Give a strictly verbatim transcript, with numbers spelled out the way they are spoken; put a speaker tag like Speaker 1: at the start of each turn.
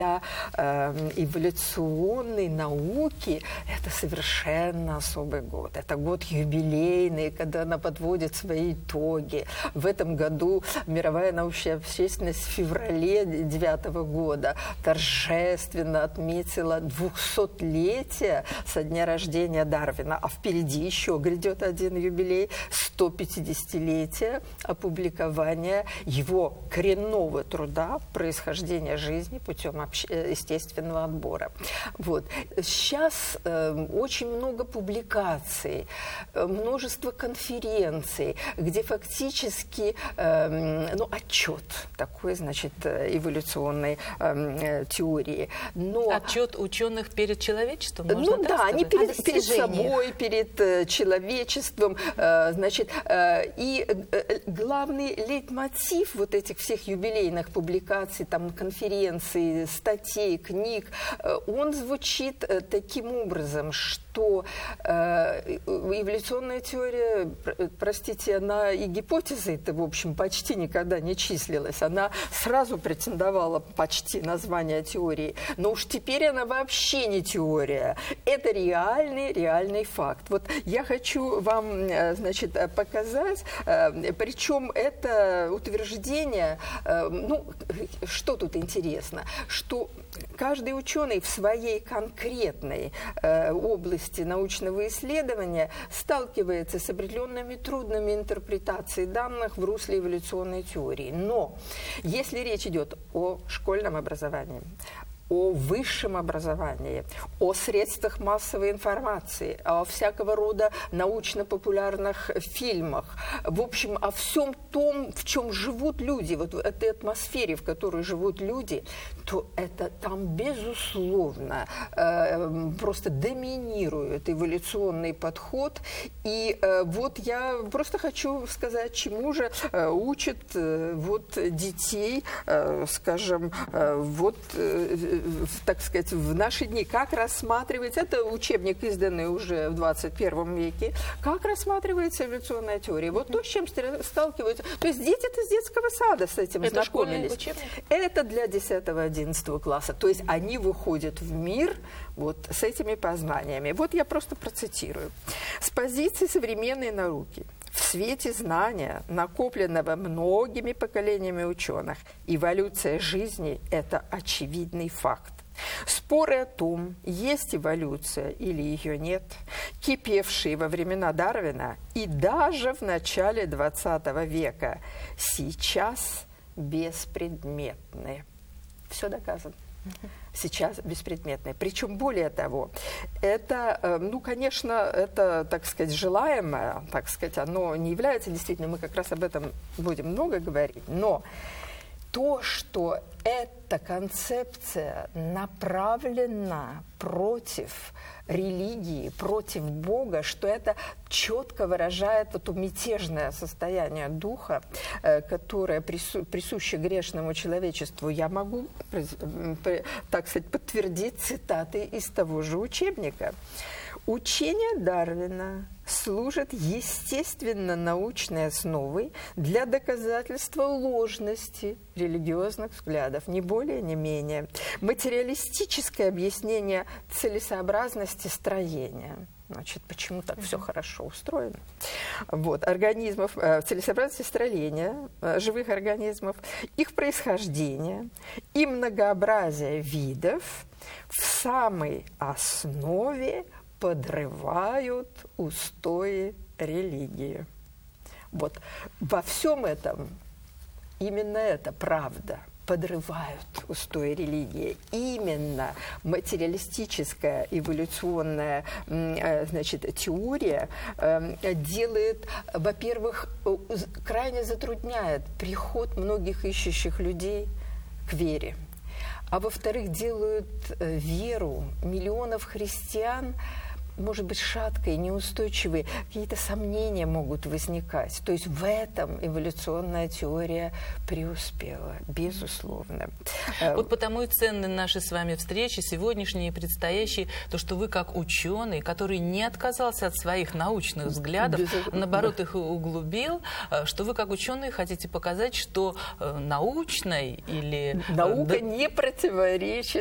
Speaker 1: Для э, эволюционной науки это совершенно особый год. Это год юбилейный, когда она подводит свои итоги. В этом году мировая научная общественность в феврале девятого года торжественно отметила двухсотлетие со дня рождения Дарвина. А впереди еще грядет один юбилей – сто пятидесятилетие опубликования его коренного труда «Происхождение жизни путем общения естественного отбора». Вот. Сейчас э, очень много публикаций, э, множество конференций, где фактически э, ну, отчет такой, значит, эволюционной э, теории. Но...
Speaker 2: Отчет ученых перед человечеством? Можно
Speaker 1: Ну
Speaker 2: так
Speaker 1: да, они перед, перед
Speaker 2: собой,
Speaker 1: перед э, человечеством. Э, значит, э, и э, главный лейтмотив вот этих всех юбилейных публикаций, там, конференций, статей, книг, он звучит таким образом, что э, эволюционная теория, простите, она и гипотезой-то, в общем, почти никогда не числилась. Она сразу претендовала почти на звание теории, но уж теперь она вообще не теория. Это реальный, реальный факт. Вот я хочу вам, значит, показать, причем это утверждение, ну, что тут интересно, что каждый ученый в своей конкретной э, области научного исследования сталкивается с определенными трудными интерпретацией данных в русле эволюционной теории. Но если речь идет о школьном образовании, о высшем образовании, о средствах массовой информации, о всякого рода научно-популярных фильмах, в общем, о всем том, в чем живут люди, вот в этой атмосфере, в которой живут люди, то это там, безусловно, э, просто доминирует эволюционный подход. И э, вот я просто хочу сказать, чему же э, учат э, вот детей, э, скажем, э, вот... Э, так сказать, в наши дни, как рассматривать, это учебник, изданный уже в двадцать первом веке, как рассматривается эволюционная теория. Вот то, с чем сталкиваются. То есть дети-то с детского сада с этим
Speaker 2: это
Speaker 1: знакомились. Это для десятого-одиннадцатого класса. То есть они выходят в мир вот с этими познаниями. Вот я просто процитирую. С позиции современной науки, в свете знания, накопленного многими поколениями ученых, эволюция жизни – это очевидный факт. Споры о том, есть эволюция или ее нет, кипевшие во времена Дарвина и даже в начале двадцатого века, сейчас беспредметны. Все доказано. Сейчас беспредметное. Причем, более того, это, ну, конечно, это, так сказать, желаемое, так сказать, оно не является действительно, мы как раз об этом будем много говорить, но то, что эта концепция направлена против религии, против Бога, что это четко выражает вот то мятежное состояние духа, которое прису, присуще грешному человечеству, я могу, так сказать, подтвердить цитаты из того же учебника. Учение Дарвина служит естественно-научной основой для доказательства ложности религиозных взглядов, не более, не менее. Материалистическое объяснение целесообразности строения. Значит, почему так все хорошо устроено? Вот, организмов, целесообразности строения живых организмов, их происхождение и многообразие видов в самой основе подрывают устои религии. Вот во всем этом именно это правда. Подрывают устои религии. Именно материалистическая эволюционная, значит, теория делает, во-первых, крайне затрудняет приход многих ищущих людей к вере. А во-вторых, делают веру миллионов христиан может быть шаткой, неустойчивой, какие-то сомнения могут возникать. То есть в этом эволюционная теория преуспела, безусловно.
Speaker 2: Вот потому и ценны наши с вами встречи, сегодняшние и предстоящие, то, что вы как ученый, который не отказался от своих научных взглядов,
Speaker 1: Безусловно.
Speaker 2: наоборот, их углубил, что вы как ученый хотите показать, что научной или...
Speaker 1: Наука не противоречит